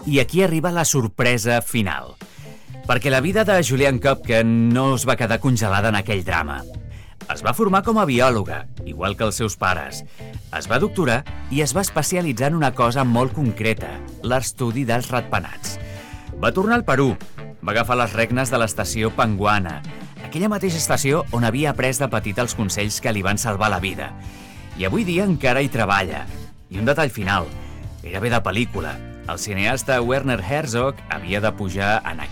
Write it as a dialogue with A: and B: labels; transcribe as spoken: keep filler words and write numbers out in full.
A: I aquí arriba la sorpresa final. Perquè la vida de Juliane Koepke no es va quedar congelada en aquell drama. Es va formar com a biòloga, igual que els seus pares. Es va doctorar i es va especialitzar en una cosa molt concreta, l'estudi dels ratpenats. Va tornar al Perú, va agafar les regnes de l'estació Panguana, aquella mateixa estació on havia après de petit els consells que li van salvar la vida. I avui dia encara hi treballa. I un detall final, gairebé de pel·lícula. El cineasta Werner Herzog havia de pujar en